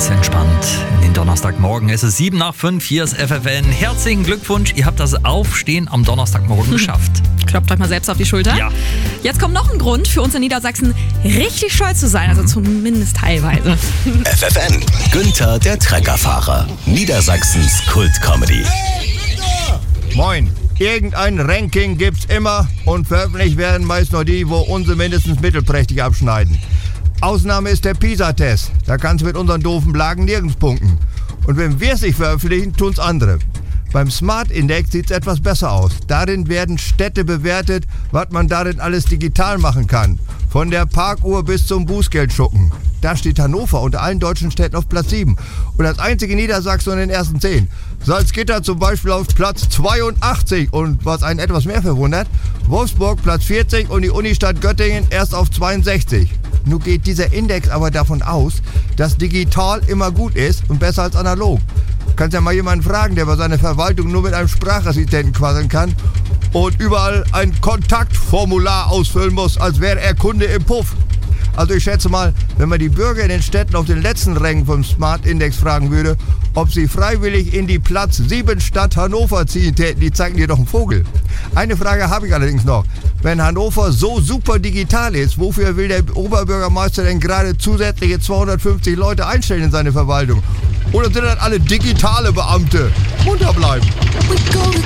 ganz entspannt in den Donnerstagmorgen. Es ist 7:05, hier ist FFN. Herzlichen Glückwunsch, ihr habt das Aufstehen am Donnerstagmorgen geschafft. Klopft euch mal selbst auf die Schulter. Ja. Jetzt kommt noch ein Grund für uns in Niedersachsen, richtig stolz zu sein, also zumindest teilweise. FFN, Günther der Treckerfahrer. Niedersachsens Kult-Comedy. Moin. Irgendein Ranking gibt's immer und veröffentlicht werden meist nur die, wo unsere mindestens mittelprächtig abschneiden. Ausnahme ist der PISA-Test. Da kannst du mit unseren doofen Blagen nirgends punkten. Und wenn wir es nicht veröffentlichen, tun's andere. Beim Smart-Index sieht's etwas besser aus. Darin werden Städte bewertet, was man darin alles digital machen kann. Von der Parkuhr bis zum Bußgeldschuppen. Da steht Hannover unter allen deutschen Städten auf Platz 7. Und als einzige Niedersachsen in den ersten 10. Salzgitter zum Beispiel auf Platz 82. Und was einen etwas mehr verwundert, Wolfsburg Platz 40 und die Unistadt Göttingen erst auf 62. Nun geht dieser Index aber davon aus, dass digital immer gut ist und besser als analog. Du kannst ja mal jemanden fragen, der bei seiner Verwaltung nur mit einem Sprachassistenten quasseln kann und überall ein Kontaktformular ausfüllen muss, als wäre er Kunde im Puff. Also ich schätze mal, wenn man die Bürger in den Städten auf den letzten Rängen vom Smart-Index fragen würde, ob sie freiwillig in die Platz 7 Stadt Hannover ziehen täten, die zeigen dir doch einen Vogel. Eine Frage habe ich allerdings noch. Wenn Hannover so super digital ist, wofür will der Oberbürgermeister denn gerade zusätzliche 250 Leute einstellen in seine Verwaltung? Oder sind das alle digitale Beamte? Munter bleiben.